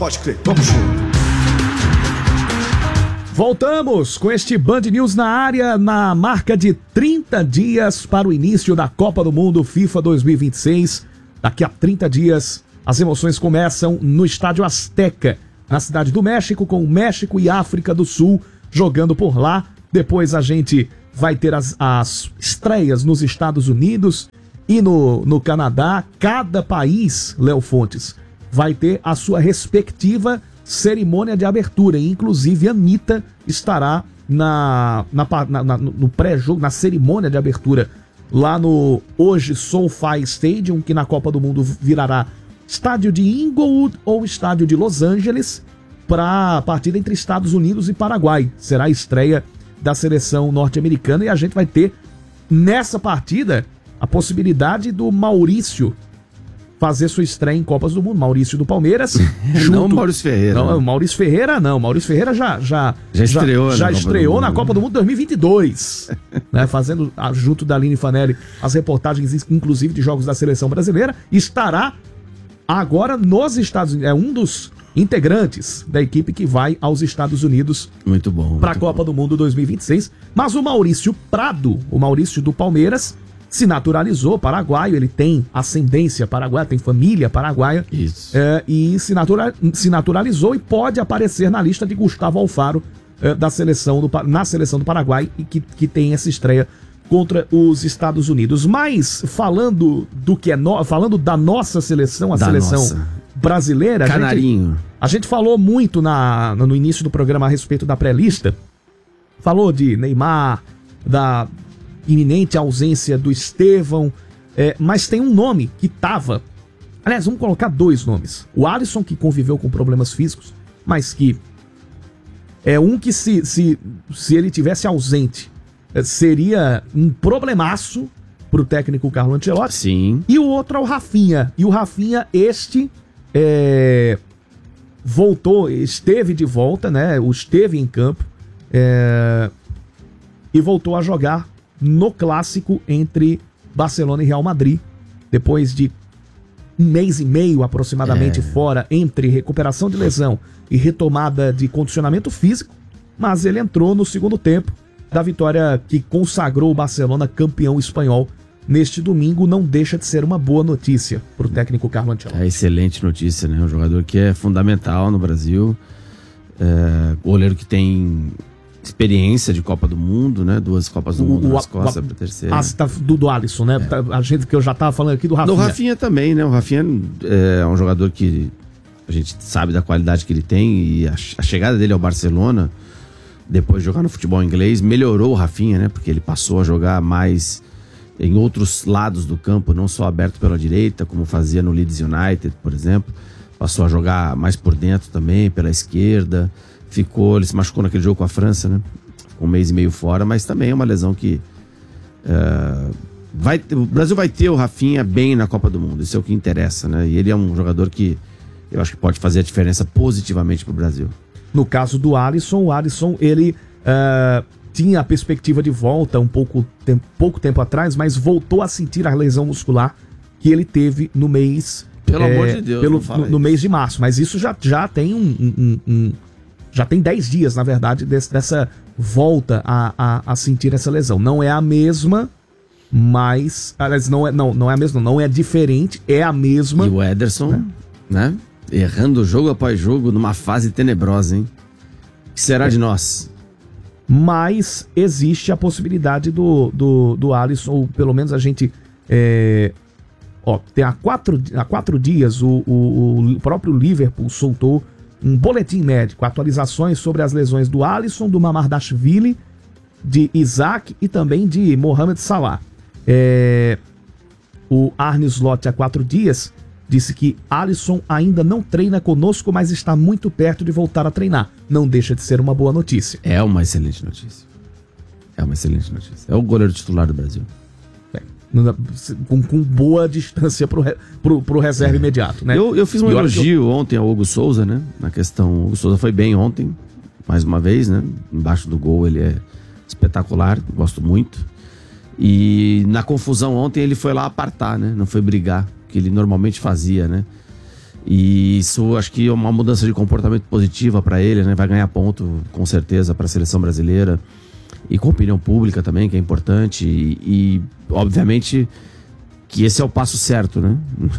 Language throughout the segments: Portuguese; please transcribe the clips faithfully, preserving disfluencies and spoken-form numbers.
pode crer, vamos junto. Voltamos com este Band News na área, na marca de trinta dias para o início da Copa do Mundo FIFA dois mil e vinte e seis. Daqui a trinta dias, as emoções começam no Estádio Azteca, na Cidade do México, com o México e África do Sul jogando por lá. Depois a gente vai ter as, as estreias nos Estados Unidos e no, no Canadá. Cada país, Léo Fontes, vai ter a sua respectiva cerimônia de abertura, e inclusive a Anitta estará na, na, na, na, no pré-jogo, na cerimônia de abertura lá no hoje SoFi Stadium, que na Copa do Mundo virará estádio de Inglewood ou estádio de Los Angeles, para a partida entre Estados Unidos e Paraguai. Será a estreia da seleção norte-americana, e a gente vai ter nessa partida a possibilidade do Maurício fazer sua estreia em Copas do Mundo. Maurício do Palmeiras. Junto... Não o Maurício Ferreira. Não, Maurício Ferreira não. Maurício Ferreira já, já, já estreou, já, já na, estreou Copa na Copa do Mundo dois mil e vinte e dois. Né, fazendo, junto da Aline Fanelli, as reportagens, inclusive, de jogos da seleção brasileira. Estará agora nos Estados Unidos. É um dos integrantes da equipe que vai aos Estados Unidos. Muito bom. Para a Copa bom. do Mundo dois mil e vinte e seis. Mas o Maurício Prado, o Maurício do Palmeiras, se naturalizou paraguaio, ele tem ascendência paraguaia, tem família paraguaia. Isso. É, e se, natura, se naturalizou e pode aparecer na lista de Gustavo Alfaro é, da seleção do, na seleção do Paraguai, e que, que tem essa estreia contra os Estados Unidos. Mas falando do que é no, falando da nossa seleção, a da seleção nossa. brasileira, Canarinho. A gente, a gente falou muito na, no início do programa a respeito da pré-lista. Falou de Neymar, da iminente ausência do Estevão, é, mas tem um nome que tava... Aliás, vamos colocar dois nomes. O Alisson, que conviveu com problemas físicos, mas que é um que se, se, se ele tivesse ausente, seria um problemaço pro técnico Carlo Ancelotti. Sim. E o outro é o Rafinha. E o Rafinha, este, é, voltou, esteve de volta, né? Esteve em campo, é, e voltou a jogar no clássico entre Barcelona e Real Madrid, depois de um mês e meio aproximadamente é. fora, entre recuperação de lesão e retomada de condicionamento físico, mas ele entrou no segundo tempo da vitória que consagrou o Barcelona campeão espanhol neste domingo. Não deixa de ser uma boa notícia para o técnico Carlo Ancelotti. É excelente notícia, né? Um jogador que é fundamental no Brasil, é, goleiro que tem experiência de Copa do Mundo, né? Duas Copas do o, Mundo nas costas, a terceira. Ah, tá, do, do Alisson, né? É. A gente que eu já tava falando aqui do Rafinha. Do Rafinha também, né? O Rafinha é um jogador que a gente sabe da qualidade que ele tem, e a, a chegada dele ao Barcelona, depois de jogar no futebol inglês, melhorou o Rafinha, né? Porque ele passou a jogar mais em outros lados do campo, não só aberto pela direita, como fazia no Leeds United, por exemplo. Passou a jogar mais por dentro também, pela esquerda. Ficou, ele se machucou naquele jogo com a França, né? Ficou um mês e meio fora, mas também é uma lesão que uh, vai, o Brasil vai ter o Rafinha bem na Copa do Mundo, isso é o que interessa, né? E ele é um jogador que eu acho que pode fazer a diferença positivamente pro Brasil. No caso do Alisson, o Alisson, ele uh, tinha a perspectiva de volta um pouco tempo, pouco tempo atrás, mas voltou a sentir a lesão muscular que ele teve no mês... Pelo é, amor de Deus, pelo, no, no mês de março, mas isso já, já tem um... um, um, um já tem dez dias, na verdade, desse, dessa volta a, a, a sentir essa lesão. Não é a mesma, mas... Aliás, não é, não, não é a mesma, não é diferente, é a mesma. E o Ederson, né? né? Errando jogo após jogo, numa fase tenebrosa, hein? O que será é. de nós? Mas existe a possibilidade do, do, do Alisson, ou pelo menos a gente... É, ó, tem há quatro, há quatro dias o, o, o próprio Liverpool soltou um boletim médico, atualizações sobre as lesões do Alisson, do Mamardashvili, de Isaac e também de Mohamed Salah. É, o Arne Slot, há quatro dias, disse que Alisson ainda não treina conosco, mas está muito perto de voltar a treinar. Não deixa de ser uma boa notícia. É uma excelente notícia. É uma excelente notícia. É o goleiro titular do Brasil. Com, com boa distância pro, pro, pro reserva é. imediato, né? Eu, eu fiz um e elogio eu... ontem ao Hugo Souza, né? Na questão, o Hugo Souza foi bem ontem, mais uma vez, né? Embaixo do gol ele é espetacular, gosto muito. E na confusão ontem ele foi lá apartar, né? Não foi brigar, que ele normalmente fazia, né? E isso acho que é uma mudança de comportamento positiva para ele, né? Vai ganhar ponto, com certeza, para a seleção brasileira. E com a opinião pública também, que é importante. E, e obviamente, que esse é o passo certo, né?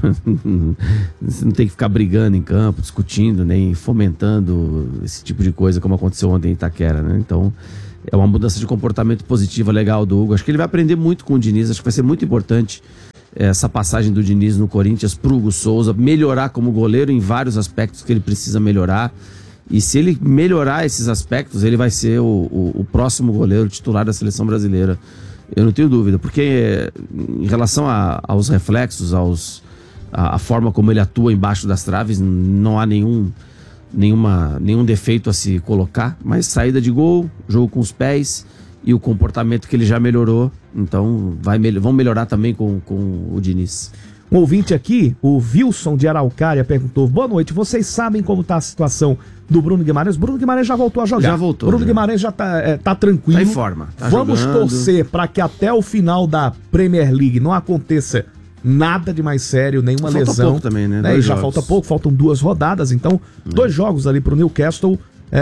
Você não tem que ficar brigando em campo, discutindo, nem fomentando esse tipo de coisa, como aconteceu ontem em Itaquera, né? Então, é uma mudança de comportamento positiva legal do Hugo. Acho que ele vai aprender muito com o Diniz. Acho que vai ser muito importante essa passagem do Diniz no Corinthians pro Hugo Souza, melhorar como goleiro em vários aspectos que ele precisa melhorar. E se ele melhorar esses aspectos, ele vai ser o, o, o próximo goleiro titular da seleção brasileira. Eu não tenho dúvida, porque em relação a, aos reflexos, aos, a, a forma como ele atua embaixo das traves, não há nenhum, nenhuma, nenhum defeito a se colocar. Mas saída de gol, jogo com os pés e o comportamento que ele já melhorou. Então vai, vão melhorar também com, com o Diniz. Um ouvinte aqui, o Wilson de Araucária, perguntou: boa noite, vocês sabem como está a situação do Bruno Guimarães? Bruno Guimarães já voltou a jogar. Já voltou. Bruno já. Guimarães já está é, tá tranquilo. Tá em forma. Tá Vamos jogando. torcer para que até o final da Premier League não aconteça nada de mais sério, nenhuma falta lesão. Pouco também, né? né? Dois já jogos. falta pouco, faltam duas rodadas, então é. dois jogos ali para o Newcastle.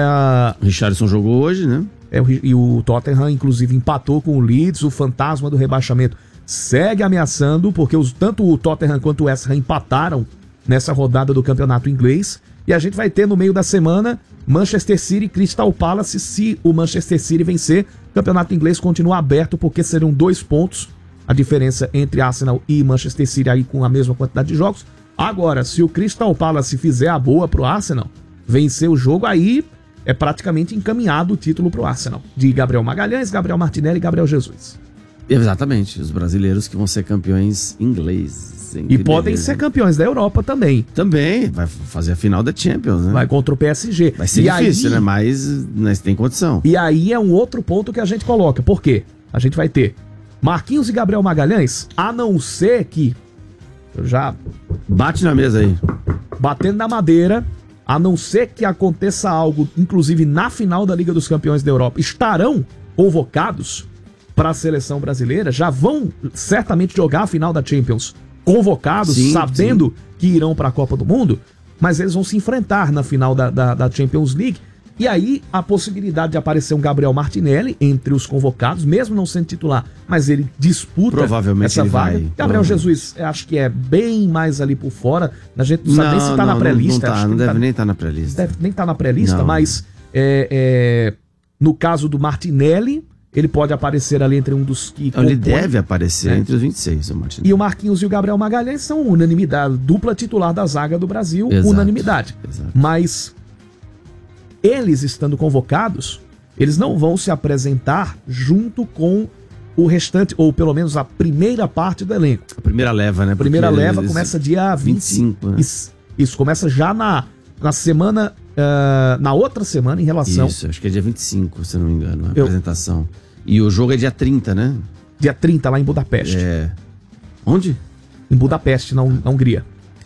É, Richarlison jogou hoje, né? É, e o Tottenham, inclusive, empatou com o Leeds, o fantasma do rebaixamento segue ameaçando, porque os, tanto o Tottenham quanto o West Ham empataram nessa rodada do campeonato inglês. E a gente vai ter no meio da semana Manchester City e Crystal Palace. Se o Manchester City vencer, o campeonato inglês continua aberto, porque serão dois pontos a diferença entre Arsenal e Manchester City, aí com a mesma quantidade de jogos. Agora, se o Crystal Palace fizer a boa pro Arsenal, vencer o jogo, aí é praticamente encaminhado o título pro Arsenal, de Gabriel Magalhães, Gabriel Martinelli e Gabriel Jesus. Exatamente, os brasileiros que vão ser campeões ingleses. E podem ser campeões da Europa também. Também, vai fazer a final da Champions, né? Vai contra o P S G. Vai ser e difícil, aí, né? Mas, mas tem condição. E aí é um outro ponto que a gente coloca. Por quê? A gente vai ter Marquinhos e Gabriel Magalhães, a não ser que... Eu já... Bate na mesa aí. Batendo na madeira, a não ser que aconteça algo, inclusive na final da Liga dos Campeões da Europa, estarão convocados para a seleção brasileira, já vão certamente jogar a final da Champions convocados, sim, sabendo sim. que irão para a Copa do Mundo, mas eles vão se enfrentar na final da, da, da Champions League. E aí a possibilidade de aparecer um Gabriel Martinelli entre os convocados, mesmo não sendo titular, mas ele disputa Provavelmente essa ele vaga. vai. Gabriel Jesus, eu acho que é bem mais ali por fora. A gente não sabe nem se tá não, na pré-lista. Não, não, tá, não deve tá, nem estar tá na pré-lista. Deve nem estar tá na pré-lista, não. mas é, é, no caso do Martinelli, ele pode aparecer ali entre um dos que... Então, ele deve aparecer é. entre os vinte e seis, o Martinelli. E o Marquinhos e o Gabriel Magalhães são unanimidade, dupla titular da zaga do Brasil, exato, unanimidade. Exato. Mas eles estando convocados, eles não vão se apresentar junto com o restante, ou pelo menos a primeira parte do elenco. A primeira leva, né? A primeira Porque leva eles... começa dia vinte e cinco. vinte e cinco, né? Isso, isso, começa já na, na semana, uh, na outra semana em relação... Isso, acho que é dia vinte e cinco, se não me engano, a Eu... apresentação. E o jogo é dia trinta, né? Dia trinta, lá em Budapeste. É. Onde? Em Budapeste, na, na Hungria.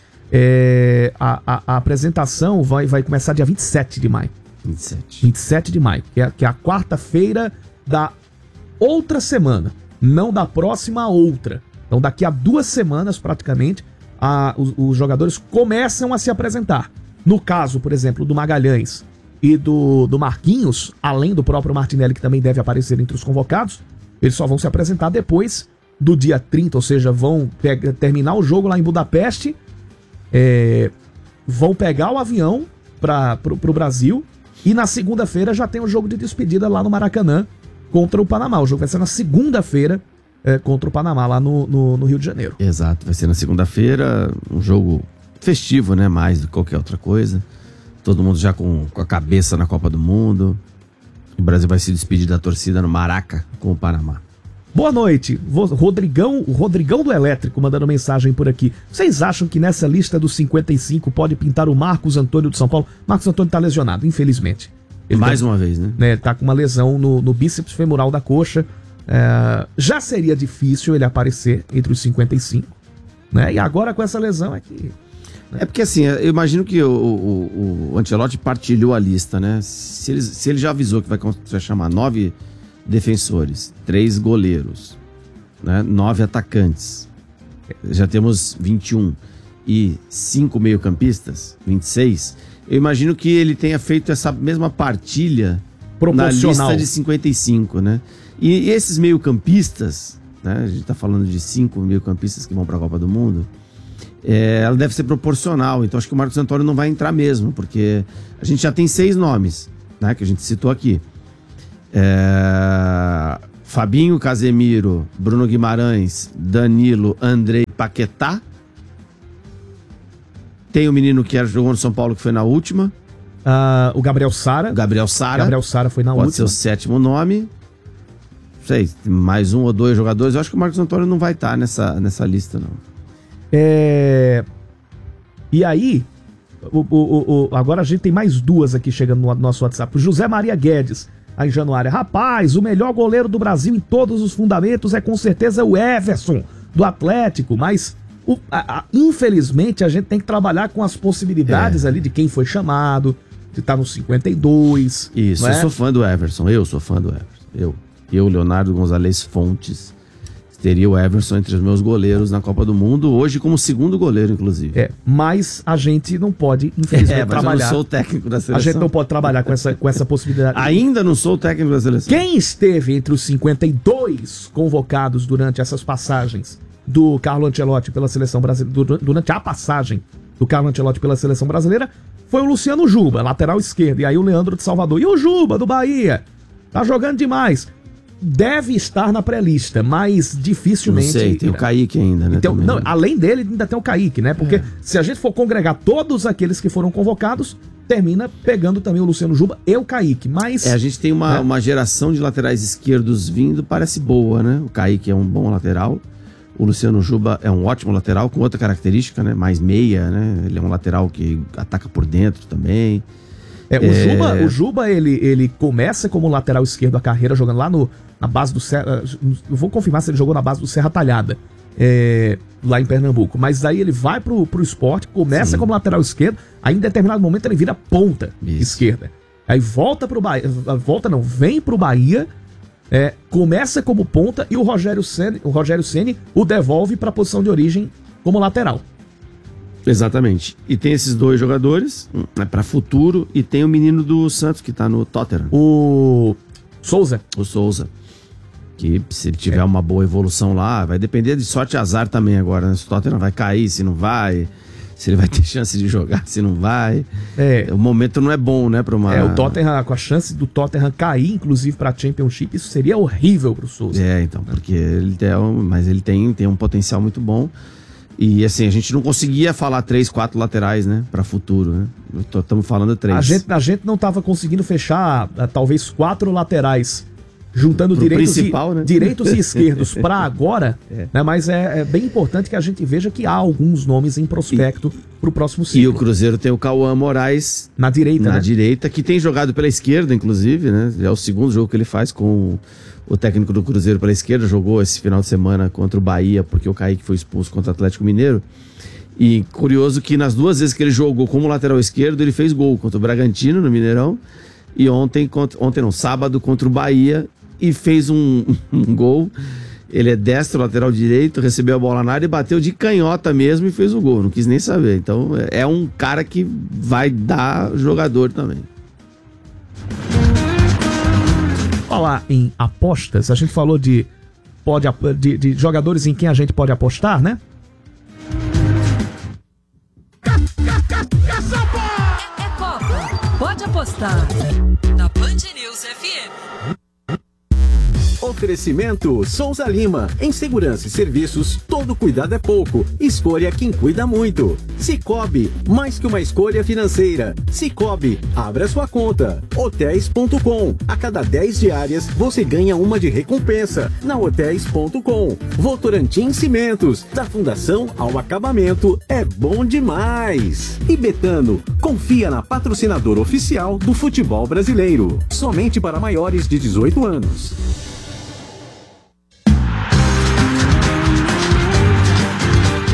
É, a, a, a apresentação vai, vai começar dia vinte e sete de maio. vinte e sete. vinte e sete de maio, que é, que é a quarta-feira da outra semana. Não da próxima, a outra. Então daqui a duas semanas, praticamente, a, os, os jogadores começam a se apresentar. No caso, por exemplo, do Magalhães e do, do Marquinhos, além do próprio Martinelli, que também deve aparecer entre os convocados, eles só vão se apresentar depois do dia trinta, ou seja, vão pegar, terminar o jogo lá em Budapeste, é, vão pegar o avião para o Brasil, e na segunda-feira já tem o jogo de despedida lá no Maracanã contra o Panamá. O jogo vai ser na segunda-feira é, contra o Panamá, lá no, no, no Rio de Janeiro. Exato, vai ser na segunda-feira, um jogo festivo, né? Mais do que qualquer outra coisa. Todo mundo já com, com a cabeça na Copa do Mundo. O Brasil vai se despedir da torcida no Maraca com o Panamá. Boa noite, Rodrigão, o Rodrigão do Elétrico mandando mensagem por aqui. Vocês acham que nessa lista dos cinquenta e cinco pode pintar o Marcos Antônio de São Paulo? Marcos Antônio tá lesionado, infelizmente. Ele Mais tá, uma vez, né? né? Tá com uma lesão no, no bíceps femoral da coxa. É, já seria difícil ele aparecer entre os cinquenta e cinco, né? E agora com essa lesão é que... É porque assim, eu imagino que o, o, o Ancelotti partilhou a lista, né? Se ele, se ele já avisou que vai, vai chamar nove defensores, três goleiros, né? Nove atacantes, já temos vinte e um. e cinco meio-campistas, vinte e seis, eu imagino que ele tenha feito essa mesma partilha na lista de cinquenta e cinco, né? E esses meio-campistas, né? A gente tá falando de cinco meio-campistas que vão para a Copa do Mundo, é, ela deve ser proporcional. Então acho que o Marcos Antônio não vai entrar mesmo, porque a gente já tem seis nomes, né? Que a gente citou aqui. É... Fabinho, Casemiro, Bruno Guimarães, Danilo, Andrei, Paquetá. Tem o menino que jogou no São Paulo, que foi na última. Uh, o Gabriel Sara. Gabriel Sara. Gabriel Sara foi na Pode última. ser o sétimo nome. Não sei, mais um ou dois jogadores. Eu acho que o Marcos Antônio não vai estar nessa, nessa lista, não. É... E aí, o, o, o, agora a gente tem mais duas aqui chegando no nosso WhatsApp. O José Maria Guedes, aí em Januário. Rapaz, o melhor goleiro do Brasil em todos os fundamentos é com certeza o Everson, do Atlético, mas o, a, a, infelizmente a gente tem que trabalhar com as possibilidades é. ali de quem foi chamado, de estar no cinquenta e dois. Isso, é? eu sou fã do Everson, eu sou fã do Everson. Eu, eu Leonardo Gonzalez Fontes, teria o Everson entre os meus goleiros na Copa do Mundo, hoje como segundo goleiro, inclusive. É, mas a gente não pode, infelizmente, é, mas trabalhar. Eu não sou o técnico da seleção. A gente não pode trabalhar com essa, com essa possibilidade. Ainda não sou o técnico da seleção. Quem esteve entre os cinquenta e dois convocados durante essas passagens do Carlo Ancelotti pela seleção brasileira, durante a passagem do Carlo Ancelotti pela seleção brasileira, foi o Luciano Juba, lateral esquerdo, e aí o Leandro de Salvador. E o Juba, do Bahia? Tá jogando demais. Deve estar na pré-lista, mas dificilmente... Não sei, tem o Kaique ainda, né? Então, não, além dele, ainda tem o Kaique, né? Porque é. se a gente for congregar todos aqueles que foram convocados, termina pegando também o Luciano Juba e o Kaique, mas... É, a gente tem uma, é. uma geração de laterais esquerdos vindo, parece boa, né? O Kaique é um bom lateral, o Luciano Juba é um ótimo lateral, com outra característica, né? Mais meia, né? Ele é um lateral que ataca por dentro também... É, o, é... Juba, o Juba, ele, ele começa como lateral esquerdo a carreira, jogando lá no, na base do Serra... Eu vou confirmar se ele jogou na base do Serra Talhada, é, lá em Pernambuco. Mas aí ele vai pro, pro esporte, começa Sim. como lateral esquerdo, aí em determinado momento ele vira ponta Isso. esquerda. Aí volta pro Bahia... Volta não, vem pro Bahia, é, começa como ponta e o Rogério Ceni, o Rogério Ceni o devolve pra posição de origem como lateral. Exatamente. E tem esses dois jogadores, né, para futuro, e tem o menino do Santos que tá no Tottenham. O Souza. O Souza. Que se ele tiver é. uma boa evolução lá, vai depender de sorte e azar também agora, né? Se o Tottenham vai cair, se não vai, se ele vai ter chance de jogar, se não vai. É. O momento não é bom, né, para uma... É, o Tottenham, com a chance do Tottenham cair, inclusive pra Championship, isso seria horrível pro Souza. É, então, porque ele tem, mas ele tem, tem um potencial muito bom. E assim, a gente não conseguia falar três, quatro laterais, né? Pra futuro, né? Estamos falando três. A gente, a gente não tava conseguindo fechar uh, talvez quatro laterais, juntando direitos e, né? direitos e esquerdos pra agora, é. né? Mas é, é bem importante que a gente veja que há alguns nomes em prospecto e, pro próximo ciclo. E o Cruzeiro tem o Cauã Moraes na direita, na né? direita, que tem jogado pela esquerda, inclusive, né? É o segundo jogo que ele faz com o técnico do Cruzeiro pela esquerda, jogou esse final de semana contra o Bahia, porque o Kaique foi expulso contra o Atlético Mineiro. E curioso que nas duas vezes que ele jogou como lateral esquerdo, ele fez gol contra o Bragantino, no Mineirão, e ontem, contra, ontem não, sábado, contra o Bahia, e fez um, um gol. Ele é destro, lateral direito, recebeu a bola na área e bateu de canhota mesmo e fez o gol, não quis nem saber. Então é um cara que vai dar jogador também. Falar em apostas, a gente falou de, pode, de, de jogadores em quem a gente pode apostar, né? É Copa, pode apostar na Band News F M. Oferecimento Souza Lima. Em segurança e serviços, todo cuidado é pouco. Escolha quem cuida muito. Cicobi, mais que uma escolha financeira. Cicobi, abra sua conta. Hotéis ponto com. A cada dez diárias, você ganha uma de recompensa. Na Hotéis ponto com. Votorantim Cimentos. Da fundação ao acabamento, é bom demais. E Betano, confia na patrocinadora oficial do futebol brasileiro. Somente para maiores de dezoito anos.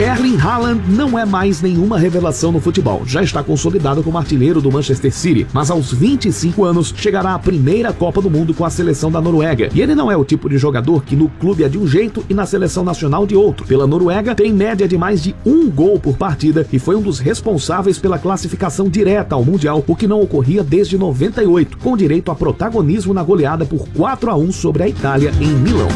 Erling Haaland não é mais nenhuma revelação no futebol. Já está consolidado como artilheiro do Manchester City, mas aos vinte e cinco anos chegará a primeira Copa do Mundo com a seleção da Noruega. E ele não é o tipo de jogador que no clube é de um jeito e na seleção nacional de outro. Pela Noruega, tem média de mais de um gol por partida e foi um dos responsáveis pela classificação direta ao Mundial, o que não ocorria desde noventa e oito, com direito a protagonismo na goleada por quatro a um sobre a Itália em Milão.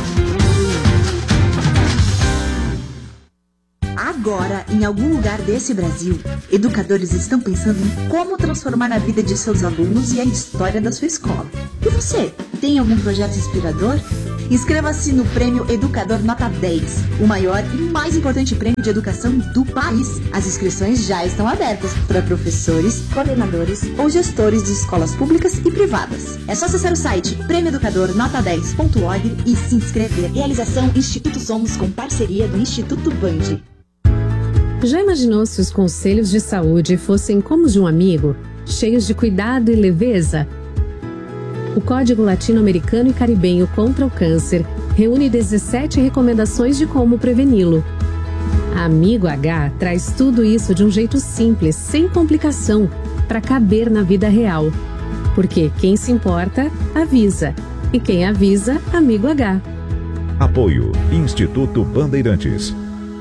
Agora, em algum lugar desse Brasil, educadores estão pensando em como transformar a vida de seus alunos e a história da sua escola. E você, tem algum projeto inspirador? Inscreva-se no Prêmio Educador Nota dez, o maior e mais importante prêmio de educação do país. As inscrições já estão abertas para professores, coordenadores ou gestores de escolas públicas e privadas. É só acessar o site prêmio educador nota dez ponto org e se inscrever. Realização Instituto Somos com parceria do Instituto Band. Já imaginou se os conselhos de saúde fossem como os de um amigo, cheios de cuidado e leveza? O Código Latino-Americano e Caribenho contra o Câncer reúne dezessete recomendações de como preveni-lo. Amigo H traz tudo isso de um jeito simples, sem complicação, para caber na vida real. Porque quem se importa, avisa. E quem avisa, Amigo H. Apoio Instituto Bandeirantes.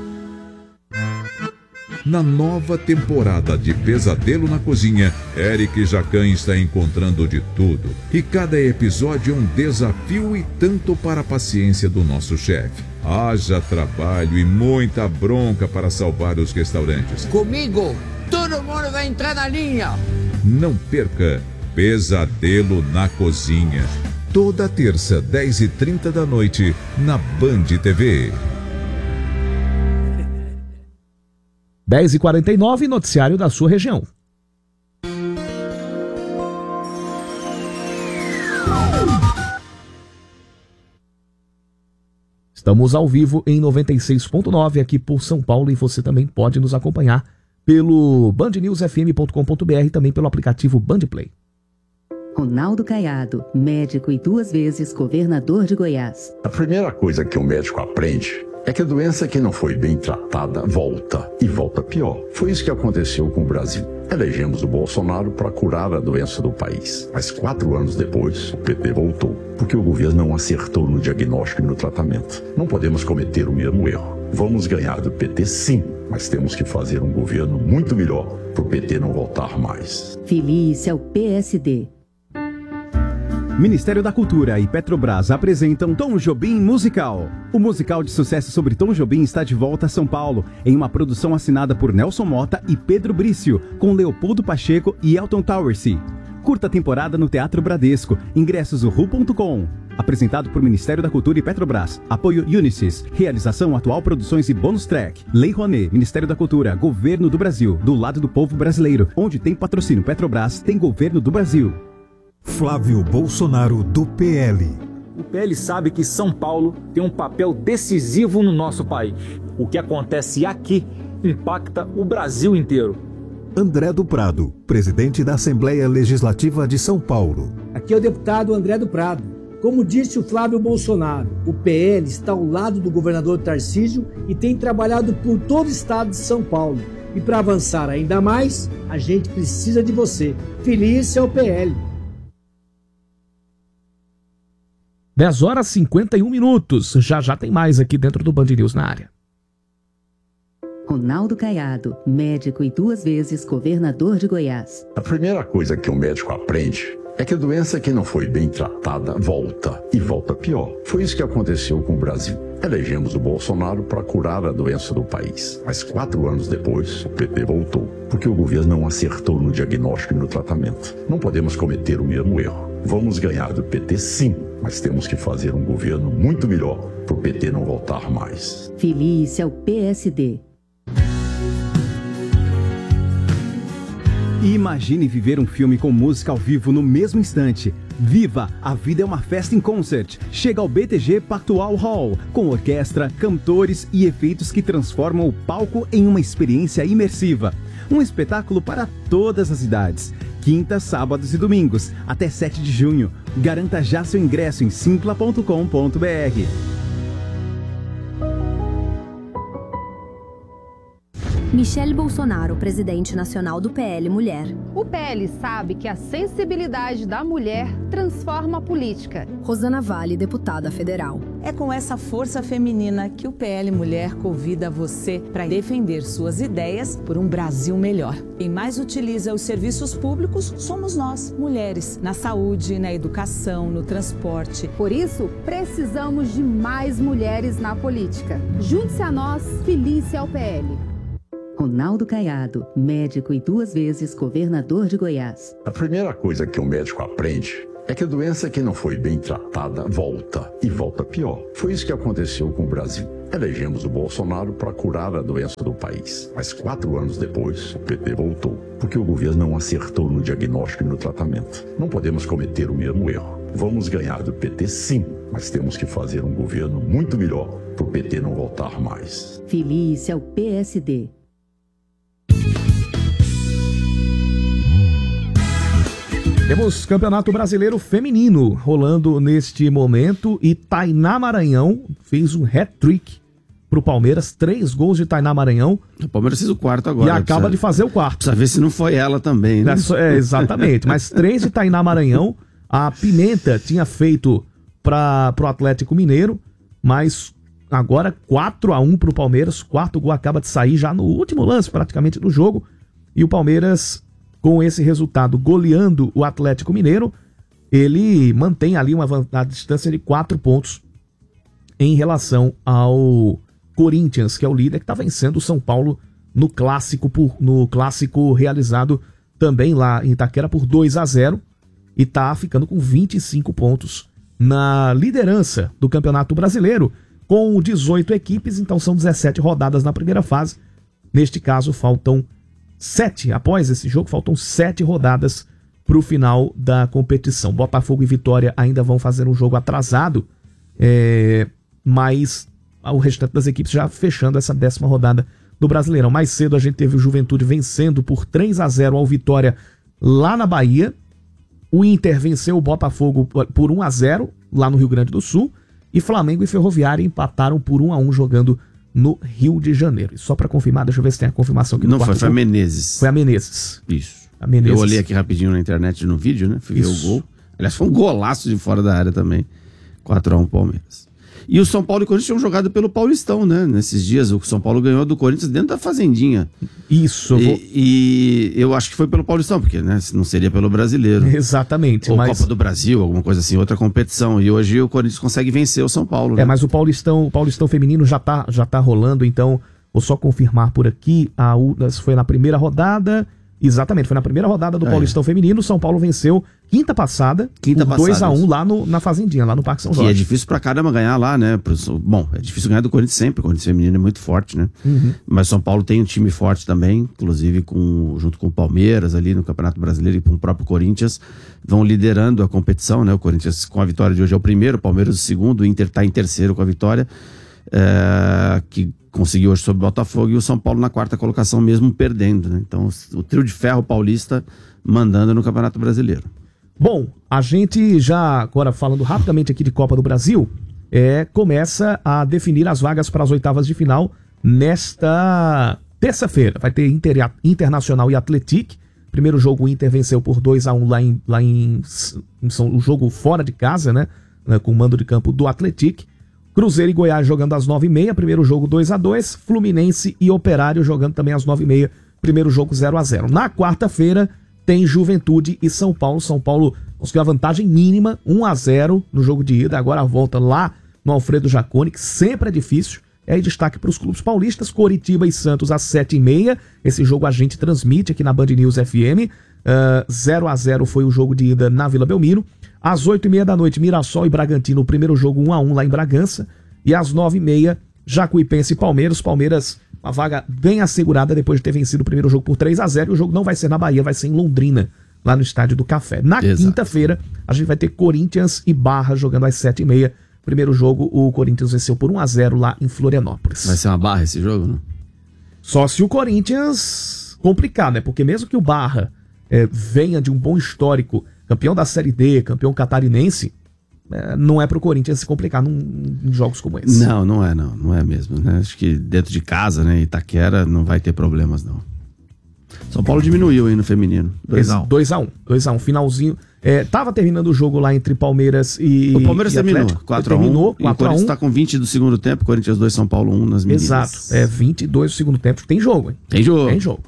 Na nova temporada de Pesadelo na Cozinha, Eric Jacan está encontrando de tudo. E cada episódio é um desafio e tanto para a paciência do nosso chefe. Haja trabalho e muita bronca para salvar os restaurantes. Comigo, todo mundo vai entrar na linha. Não perca Pesadelo na Cozinha. Toda terça, dez e trinta da noite, na Band T V. dez e quarenta e nove, noticiário da sua região. Estamos ao vivo em noventa e seis ponto nove aqui por São Paulo e você também pode nos acompanhar pelo band news f m ponto com ponto b r e também pelo aplicativo Bandplay. Ronaldo Caiado, médico e duas vezes governador de Goiás. A primeira coisa que o médico aprende é que a doença que não foi bem tratada volta, e volta pior. Foi isso que aconteceu com o Brasil. Elegemos o Bolsonaro para curar a doença do país. Mas quatro anos depois, o P T voltou, porque o governo não acertou no diagnóstico e no tratamento. Não podemos cometer o mesmo erro. Vamos ganhar do P T sim, mas temos que fazer um governo muito melhor para o P T não voltar mais. Feliz é o P S D. Ministério da Cultura e Petrobras apresentam Tom Jobim Musical. O musical de sucesso sobre Tom Jobim está de volta a São Paulo, em uma produção assinada por Nelson Mota e Pedro Brício, com Leopoldo Pacheco e Elton Towersey. Curta temporada no Teatro Bradesco. Ingressos ru ponto com. Apresentado por Ministério da Cultura e Petrobras. Apoio Unisys. Realização Atual Produções e Bônus Track. Lei Rouanet. Ministério da Cultura. Governo do Brasil. Do lado do povo brasileiro. Onde tem patrocínio Petrobras, tem Governo do Brasil. Flávio Bolsonaro, do P L. O P L sabe que São Paulo tem um papel decisivo no nosso país. O que acontece aqui impacta o Brasil inteiro. André do Prado, presidente da Assembleia Legislativa de São Paulo. Aqui é o deputado André do Prado. Como disse o Flávio Bolsonaro, o P L está ao lado do governador Tarcísio e tem trabalhado por todo o estado de São Paulo. E para avançar ainda mais, a gente precisa de você. Feliz é o P L. dez horas e cinquenta e um minutos. Já já tem mais aqui dentro do Band News na área. Ronaldo Caiado, médico e duas vezes governador de Goiás. A primeira coisa que o médico aprende é que a doença que não foi bem tratada volta, e volta pior. Foi isso que aconteceu com o Brasil. Elegemos o Bolsonaro para curar a doença do país. Mas quatro anos depois, o P T voltou, porque o governo não acertou no diagnóstico e no tratamento. Não podemos cometer o mesmo erro. Vamos ganhar do P T sim, mas temos que fazer um governo muito melhor para o P T não voltar mais. Feliz é o P S D. Imagine viver um filme com música ao vivo no mesmo instante. Viva! A vida é uma festa em concert. Chega ao B T G Pactual Hall, com orquestra, cantores e efeitos que transformam o palco em uma experiência imersiva. Um espetáculo para todas as idades. Quintas, sábados e domingos, até sete de junho. Garanta já seu ingresso em simpla ponto com ponto b r. Michele Bolsonaro, presidente nacional do P L Mulher. O P L sabe que a sensibilidade da mulher transforma a política. Rosana Vale, deputada federal. É com essa força feminina que o P L Mulher convida você para defender suas ideias por um Brasil melhor. Quem mais utiliza os serviços públicos somos nós, mulheres, na saúde, na educação, no transporte. Por isso, precisamos de mais mulheres na política. Junte-se a nós, filice ao P L. Ronaldo Caiado, médico e duas vezes governador de Goiás. A primeira coisa que um médico aprende é que a doença que não foi bem tratada volta, e volta pior. Foi isso que aconteceu com o Brasil. Elegemos o Bolsonaro para curar a doença do país. Mas quatro anos depois, o P T voltou, porque o governo não acertou no diagnóstico e no tratamento. Não podemos cometer o mesmo erro. Vamos ganhar do P T sim, mas temos que fazer um governo muito melhor para o P T não voltar mais. Filie-se ao P S D. Temos Campeonato Brasileiro Feminino rolando neste momento e Tainá Maranhão fez um hat-trick pro Palmeiras, três gols de Tainá Maranhão. O Palmeiras fez o quarto agora. E acaba precisa, de fazer o quarto. Precisa ver se não foi ela também, né? É, exatamente, mas três de Tainá Maranhão. A Pimenta tinha feito para pro Atlético Mineiro, mas agora quatro a um pro Palmeiras, quarto gol acaba de sair já no último lance praticamente do jogo, e o Palmeiras, com esse resultado, goleando o Atlético Mineiro, ele mantém ali uma a distância de quatro pontos em relação ao Corinthians, que é o líder, que está vencendo o São Paulo no clássico, por, no clássico realizado também lá em Itaquera por dois a zero, e está ficando com vinte e cinco pontos na liderança do Campeonato Brasileiro, com dezoito equipes, então são dezessete rodadas na primeira fase. Neste caso, faltam Sete, após esse jogo, faltam sete rodadas para o final da competição. Botafogo e Vitória ainda vão fazer um jogo atrasado, é, mas o restante das equipes já fechando essa décima rodada do Brasileirão. Mais cedo a gente teve o Juventude vencendo por três a zero ao Vitória lá na Bahia. O Inter venceu o Botafogo por um a zero lá no Rio Grande do Sul. E Flamengo e Ferroviária empataram por um a um jogando no Rio de Janeiro. E só pra confirmar, deixa eu ver se tem a confirmação aqui no Não foi, foi a Menezes. Foi a Menezes. Isso. A Menezes. Eu olhei aqui rapidinho na internet, no vídeo, né? Fui ver o gol. Aliás, foi um golaço de fora da área também. quatro a um Palmeiras. E o São Paulo e o Corinthians tinham jogado pelo Paulistão, né? Nesses dias, o São Paulo ganhou do Corinthians dentro da Fazendinha. Isso. E, vou... e eu acho que foi pelo Paulistão, porque né, não seria pelo Brasileiro. Exatamente. Ou mas... Copa do Brasil, alguma coisa assim, outra competição. E hoje o Corinthians consegue vencer o São Paulo, né? É, mas o Paulistão, o Paulistão feminino já tá, já tá rolando, então vou só confirmar por aqui. A U, foi na primeira rodada... Exatamente, foi na primeira rodada do é. Paulistão Feminino. O São Paulo venceu quinta passada, quinta por dois a um lá no, na Fazendinha, lá no Parque São Jorge. Que é difícil pra caramba ganhar lá, né? Bom, é difícil ganhar do Corinthians sempre, o Corinthians Feminino é muito forte, né? Uhum. Mas o São Paulo tem um time forte também, inclusive com, junto com o Palmeiras ali no Campeonato Brasileiro e com o próprio Corinthians, vão liderando a competição, né? O Corinthians com a vitória de hoje é o primeiro, o Palmeiras o segundo, o Inter tá em terceiro com a vitória, é, que conseguiu hoje sobre o Botafogo, e o São Paulo na quarta colocação mesmo perdendo, né? Então o trio de ferro paulista mandando no Campeonato Brasileiro. Bom, a gente já, agora falando rapidamente aqui de Copa do Brasil, é, começa a definir as vagas para as oitavas de final nesta terça-feira. Vai ter Inter, Internacional e Atlético. Primeiro jogo o Inter venceu por dois a um lá em, lá em, em um jogo fora de casa, né? Com o mando de campo do Atlético. Cruzeiro e Goiás jogando às nove e meia, primeiro jogo dois a dois, Fluminense e Operário jogando também às nove e meia, primeiro jogo zero a zero. Na quarta-feira tem Juventude e São Paulo. São Paulo conseguiu a vantagem mínima, um a zero no jogo de ida, agora a volta lá no Alfredo Jaconi, que sempre é difícil. E aí destaque para os clubes paulistas, Coritiba e Santos às sete e meia, esse jogo a gente transmite aqui na Band News F M, uh, zero a zero foi o jogo de ida na Vila Belmiro. Às oito e meia da noite, Mirassol e Bragantino, o primeiro jogo um a um lá em Bragança. E às nove e meia, Jacuipense e Palmeiras. Palmeiras, uma vaga bem assegurada depois de ter vencido o primeiro jogo por três a zero. E o jogo não vai ser na Bahia, vai ser em Londrina, lá no Estádio do Café. Na Exato. Quinta-feira, a gente vai ter Corinthians e Barra jogando às sete e meia. Primeiro jogo, o Corinthians venceu por um a zero lá em Florianópolis. Vai ser uma Barra esse jogo, né? Só se o Corinthians... Complicado, né? Porque mesmo que o Barra é, venha de um bom histórico, campeão da Série D, campeão catarinense, é, não é pro Corinthians se complicar num, em jogos como esse. Não, não é não, não é mesmo, né? Acho que dentro de casa, né, Itaquera não vai ter problemas não. São Paulo diminuiu aí no feminino. dois a um. dois a um. dois a um, finalzinho. É, tava terminando o jogo lá entre Palmeiras e o Palmeiras e terminou Atlético. quatro a um. Terminou E o Corinthians tá com vinte do segundo tempo, Corinthians dois, São Paulo um nas meninas. Exato. É vinte e dois do segundo tempo. Tem jogo, hein? Tem jogo. Tem jogo.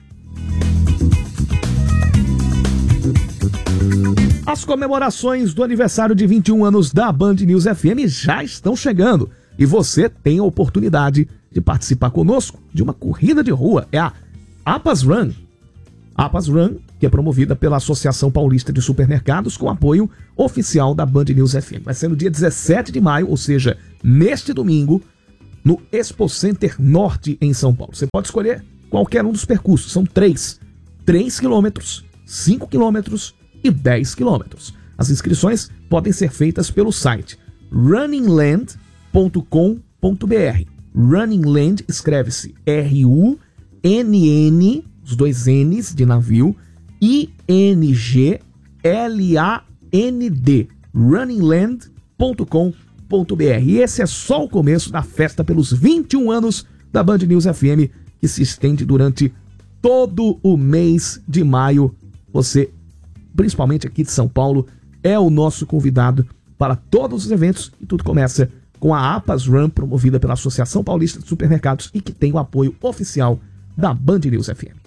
As comemorações do aniversário de vinte e um anos da Band News F M já estão chegando. E você tem a oportunidade de participar conosco de uma corrida de rua. É a Apas Run. Apas Run, que é promovida pela Associação Paulista de Supermercados, com apoio oficial da Band News F M. Vai ser no dia dezessete de maio, ou seja, neste domingo, no Expo Center Norte, em São Paulo. Você pode escolher qualquer um dos percursos. São três. três quilômetros, cinco quilômetros e dez quilômetros. As inscrições podem ser feitas pelo site running land ponto com ponto b r. Running Land escreve-se R U N N, os dois N's de navio, I N G L A N D, running land ponto com ponto b r. E esse é só o começo da festa pelos vinte e um anos da Band News F M, que se estende durante todo o mês de maio. Você, principalmente aqui de São Paulo, é o nosso convidado para todos os eventos, e tudo começa com a Apas Run, promovida pela Associação Paulista de Supermercados e que tem o apoio oficial da Band News F M.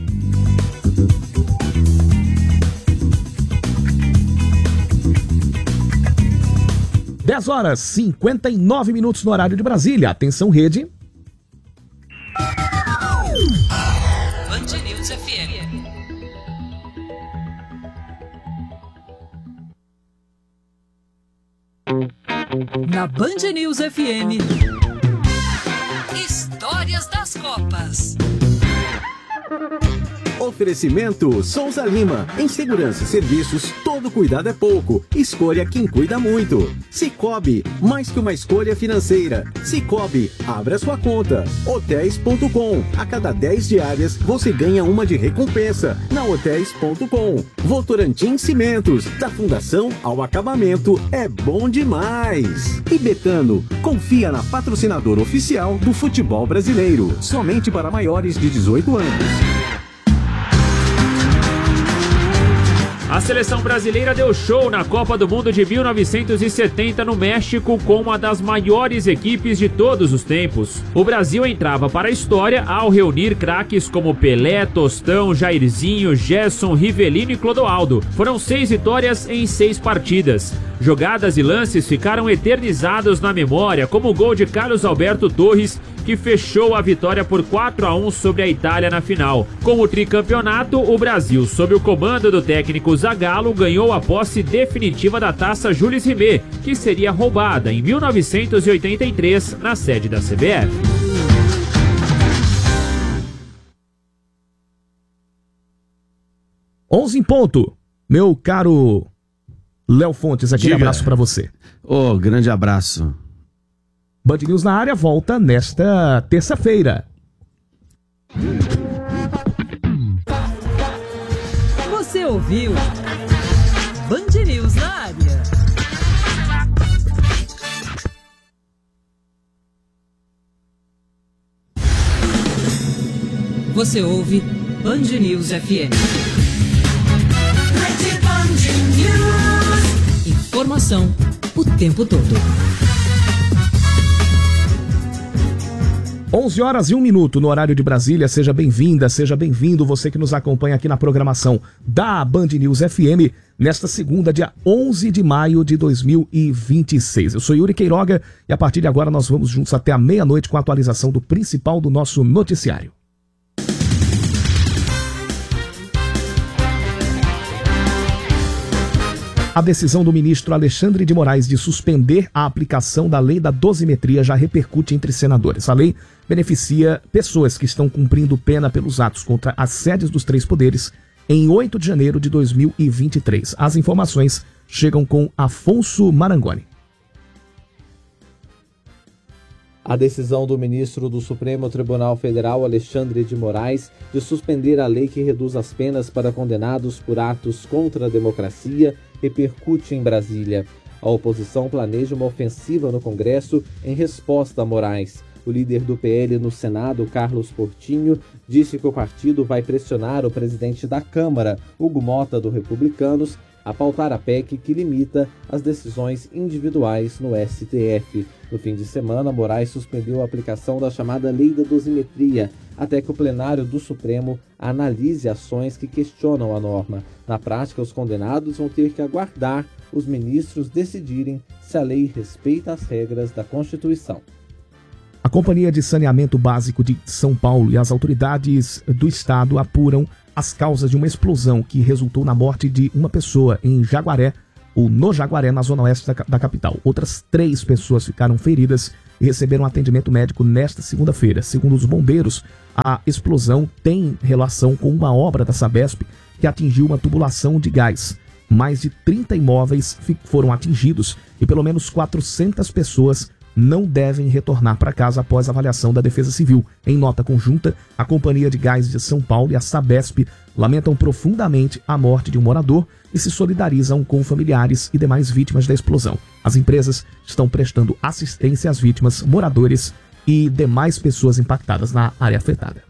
dez horas e cinquenta e nove minutos no horário de Brasília. Atenção, rede. Band News F M. Na Band News F M, Histórias das Copas. Oferecimento Souza Lima. Em segurança e serviços, todo cuidado é pouco. Escolha quem cuida muito. Sicoob, mais que uma escolha financeira. Sicoob, abra sua conta. Hotéis ponto com. A cada dez diárias, você ganha uma de recompensa. Na Hotéis ponto com. Votorantim Cimentos. Da fundação ao acabamento, é bom demais. E Betano, confia na patrocinadora oficial do futebol brasileiro. Somente para maiores de dezoito anos. A seleção brasileira deu show na Copa do Mundo de mil novecentos e setenta no México com uma das maiores equipes de todos os tempos. O Brasil entrava para a história ao reunir craques como Pelé, Tostão, Jairzinho, Gerson, Rivelino e Clodoaldo. Foram seis vitórias em seis partidas. Jogadas e lances ficaram eternizados na memória, como o gol de Carlos Alberto Torres, que fechou a vitória por quatro a um sobre a Itália na final. Com o tricampeonato, o Brasil, sob o comando do técnico Zagallo, ganhou a posse definitiva da taça Jules Rimet, que seria roubada em mil novecentos e oitenta e três na sede da C B F. onze em ponto. Meu caro Léo Fontes, aquele Diga. abraço pra você. Ô, oh, grande abraço. Band News na área volta nesta terça-feira. Você ouviu Band News na área. Você ouve Band News F M. Informação o tempo todo. onze horas e um minuto no horário de Brasília. Seja bem-vinda, seja bem-vindo você que nos acompanha aqui na programação da Band News F M nesta segunda, dia onze de maio de dois mil e vinte e seis. Eu sou Yuri Queiroga e a partir de agora nós vamos juntos até a meia-noite com a atualização do principal do nosso noticiário. A decisão do ministro Alexandre de Moraes de suspender a aplicação da lei da dosimetria já repercute entre senadores. A lei beneficia pessoas que estão cumprindo pena pelos atos contra as sedes dos três poderes em oito de janeiro de dois mil e vinte e três. As informações chegam com Afonso Marangoni. A decisão do ministro do Supremo Tribunal Federal, Alexandre de Moraes, de suspender a lei que reduz as penas para condenados por atos contra a democracia, repercute em Brasília. A oposição planeja uma ofensiva no Congresso em resposta a Moraes. O líder do P L no Senado, Carlos Portinho, disse que o partido vai pressionar o presidente da Câmara, Hugo Mota, do Republicanos, a pautar a P E C que limita as decisões individuais no S T F. No fim de semana, Moraes suspendeu a aplicação da chamada Lei da Dosimetria, até que o plenário do Supremo analise ações que questionam a norma. Na prática, os condenados vão ter que aguardar os ministros decidirem se a lei respeita as regras da Constituição. A Companhia de Saneamento Básico de São Paulo e as autoridades do estado apuram as causas de uma explosão que resultou na morte de uma pessoa em Jaguaré, ou no Jaguaré, na zona oeste da, da capital. Outras três pessoas ficaram feridas e receberam atendimento médico nesta segunda-feira. Segundo os bombeiros, a explosão tem relação com uma obra da Sabesp que atingiu uma tubulação de gás. Mais de trinta imóveis foram atingidos e pelo menos quatrocentas pessoas não devem retornar para casa após a avaliação da Defesa Civil. Em nota conjunta, a Companhia de Gás de São Paulo e a Sabesp lamentam profundamente a morte de um morador e se solidarizam com familiares e demais vítimas da explosão. As empresas estão prestando assistência às vítimas, moradores e demais pessoas impactadas na área afetada.